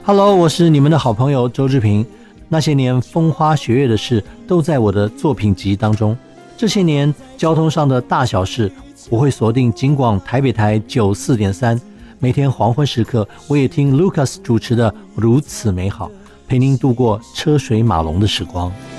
Hello， 我是你们的好朋友周志平。那些年风花雪月的事都在我的作品集当中。这些年交通上的大小事，我会锁定警广台北台94.3，每天黄昏时刻我也听 Lucas 主持的如此美好，陪您度过车水马龙的时光。